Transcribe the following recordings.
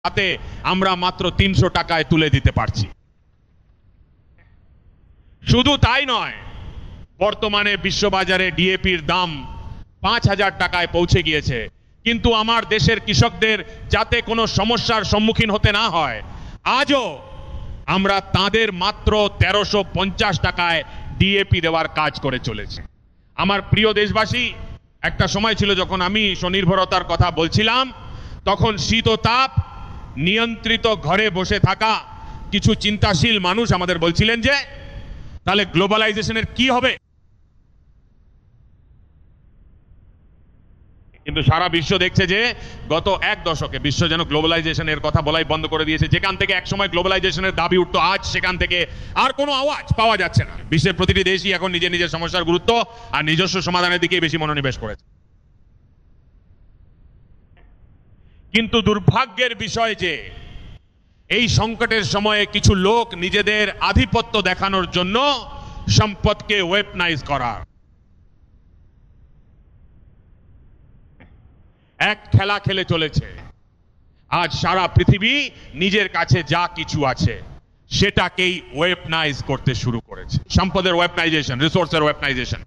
তাতে আমরা মাত্র 300 টাকায় তুলে দিতে পারছি। শুধু তাই নয়, বর্তমানে বিশ্ববাজারে ডিএপির দাম 5000 টাকায় পৌঁছে গিয়েছে, কিন্তু আমার দেশের কৃষকদের যাতে কোনো সমস্যার সম্মুখীন হতে না হয়, আজও আমরা তাদের মাত্র 1350 টাকায় ডিএপি দেওয়ার কাজ করে চলেছি। আমার প্রিয় দেশবাসী, একটা সময় ছিল যখন আমি স্বনির্ভরতার কথা বলছিলাম, তখন শীত ও তাপ নিয়ন্ত্রিত ঘরে বসে থাকা কিছু চিন্তাশীল মানুষ আমাদের বলছিলেন যে তাহলে গ্লোবালাইজেশনের কি হবে। কিন্তু সারা বিশ্ব দেখছে যে গত এক দশকে বিশ্ব যেন গ্লোবালাইজেশনের কথা বলাই বন্ধ করে দিয়েছে। যেখান থেকে একসময় গ্লোবালাইজেশনের দাবি উঠতো, আজ সেখান থেকে আর কোনো আওয়াজ পাওয়া যাচ্ছে না। বিশ্বের প্রতিটি দেশই এখন নিজের নিজের সমস্যার গুরুত্ব আর নিজস্ব সমাধানের দিকে বেশি মনোনিবেশ করেছে। কিন্তু দুর্ভাগ্যের বিষয় যে এই সংকটের সময়ে কিছু লোক নিজেদের আধিপত্য দেখানোর জন্য সম্পদকে ওয়েপনাইজ করার এক খেলা খেলে চলেছে। আজ সারা পৃথিবী নিজের কাছে যা কিছু আছে সেটাকেই ওয়েপনাইজ করতে শুরু করেছে। সম্পদের ওয়েপনাইজেশন, রিসোর্সের ওয়েপনাইজেশন,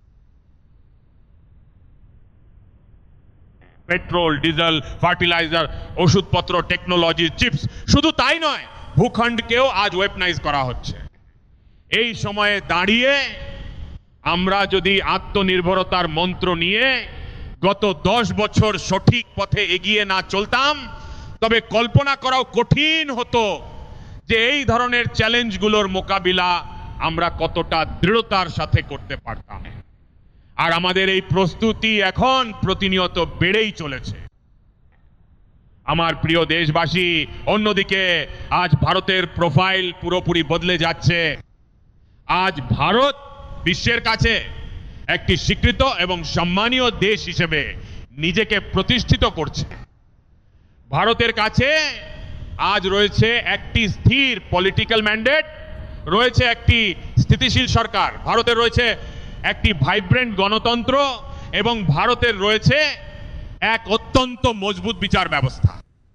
পেট্রোল, ডিজেল, ফার্টিলাইজার, ওষুধপত্র, টেকনোলজি, চিপস, শুধু তাই নয়, ভূখণ্ডকেও আজ ওয়েপনাইজ করা হচ্ছে। এই সময়ে দাঁড়িয়ে আমরা যদি আত্মনির্ভরতার মন্ত্র নিয়ে গত 10 বছর সঠিক পথে এগিয়ে না চলতাম, তবে কল্পনা করাও কঠিন হতো যে এই ধরনের চ্যালেঞ্জগুলোর মোকাবিলা আমরা কতটা দৃঢ়তার সাথে করতে পারতাম। আর আমাদের এই প্রস্তুতি এখন প্রতিনিয়ত বেড়েই চলেছে। আমার প্রিয় দেশবাসী, অন্যদিকে আজ ভারতের প্রোফাইল পুরোপুরি বদলে যাচ্ছে। আজ ভারত বিশ্বের কাছে একটি স্বীকৃত এবং সম্মানীয় দেশ হিসেবে নিজেকে প্রতিষ্ঠিত করছে। ভারতের কাছে আজ রয়েছে একটি স্থির পলিটিক্যাল ম্যান্ডেট, রয়েছে একটি স্থিতিশীল সরকার, ভারতের রয়েছে একটি ভাইব্রেন্ট গণতন্ত্র এবং ভারতের রয়েছে এক অত্যন্ত মজবুত বিচার ব্যবস্থা।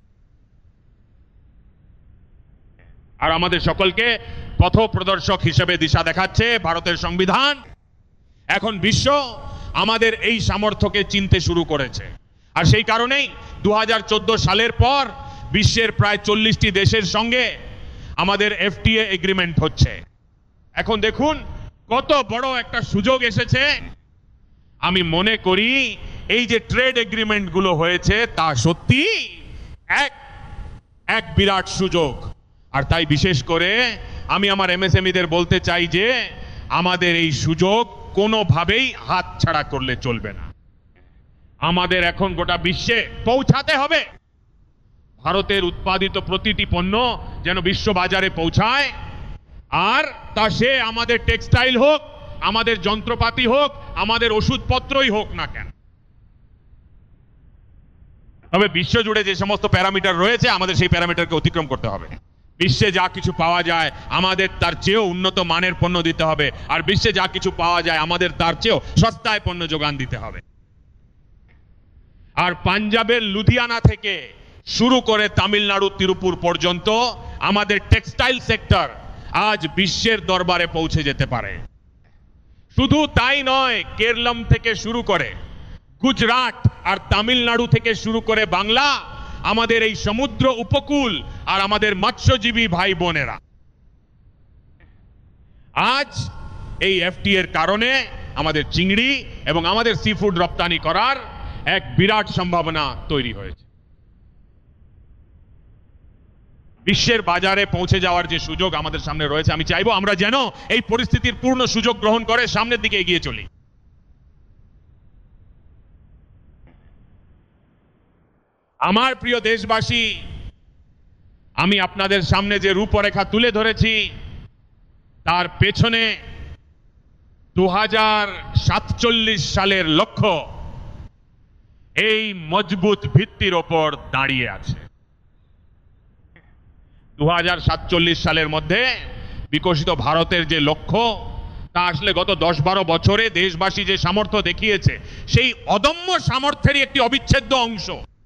আর আমাদের সকলকে পথপ্রদর্শক হিসেবে দিশা দেখাচ্ছে ভারতের সংবিধান। এখন বিশ্ব আমাদের এই সামর্থ্যকে চিনতে শুরু করেছে। আর সেই কারণেই 2014 সালের পর বিশ্বের প্রায় 40টি দেশের সঙ্গে আমাদের এফটিএ এগ্রিমেন্ট হচ্ছে। এখন দেখুন কত বড় একটা সুযোগ এসেছে। আমি মনে করি এই যে ট্রেড এগ্রিমেন্ট গুলো হয়েছে তা সত্যি এক বিরাট সুযোগ। আর তাই বিশেষ করে আমি আমার এমএসএমইদের বলতে চাই যে আমাদের এই সুযোগ কোনোভাবেই হাতছাড়া করলে চলবে না। আমাদের এখন গোটা বিশ্বে পৌঁছাতে হবে। ভারতের উৎপাদিত প্রতিটি পণ্য যেন বিশ্ব বাজারে পৌঁছায়, আর তা সে আমাদের টেক্সটাইল হোক, আমাদের যন্ত্রপাতি হোক, আমাদের ওষুধপত্রই হোক না কেন। তবে বিশ্ব জুড়ে যে সমস্ত প্যারামিটার রয়েছে আমাদের সেই প্যারামিটারকে অতিক্রম করতে হবে। বিশ্বে যা কিছু পাওয়া যায় আমাদের তার চেয়েও উন্নত মানের পণ্য দিতে হবে, আর বিশ্বে যা কিছু পাওয়া যায় আমাদের তার চেয়েও সস্তায় পণ্য যোগান দিতে হবে। আর পাঞ্জাবের লুধিয়ানা থেকে শুরু করে তামিলনাড়ু তিরুপুর পর্যন্ত আমাদের টেক্সটাইল সেক্টর আজ বিশ্বের দরবারে পৌঁছে যেতে পারে। শুধু তাই নয়, কেরলম থেকে শুরু করে গুজরাট আর তামিলনাড়ু থেকে শুরু করে বাংলা, আমাদের এই সমুদ্র উপকূল আর আমাদের মৎস্যজীবী ভাই বোনেরা আজ এই এফটিএর কারণে আমাদের চিংড়ি এবং আমাদের সি ফুড রপ্তানি করার এক বিরাট সম্ভাবনা তৈরি হয়েছে। বিশ্বের বাজারে পৌঁছে যাওয়ার যে সুযোগ আমাদের সামনে রয়েছে, আমি চাইবো আমরা যেন এই পরিস্থিতির পূর্ণ সুযোগ গ্রহণ করে সামনের দিকে এগিয়ে চলি। আমার প্রিয় দেশবাসী, আমি আপনাদের সামনে যে রূপরেখা তুলে ধরেছি তার পেছনে 2047 সালের লক্ষ্য এই মজবুত ভিত্তির ওপর দাঁড়িয়ে আছে। 2047 সালের মধ্যে বিকশিত ভারতের যে লক্ষ্য তা আসলে গত 10-12 বছরে দেশবাসী যে সামর্থ্য দেখিয়েছে সেই অদম্য সামর্থ্যেরই একটি অবিচ্ছেদ্য অংশ।